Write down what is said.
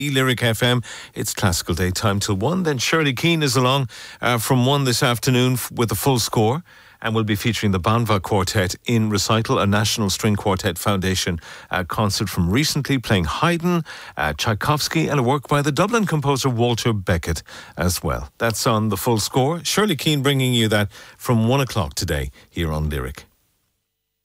Lyric FM. It's classical daytime till 1. Then Shirley Keane is along from 1 this afternoon with a full score, and we'll be featuring the Banva Quartet in Recital, a National String Quartet Foundation concert from recently, playing Haydn, Tchaikovsky, and a work by the Dublin composer Walter Beckett as well. That's on the full score. Shirley Keane bringing you that from 1 o'clock today here on Lyric.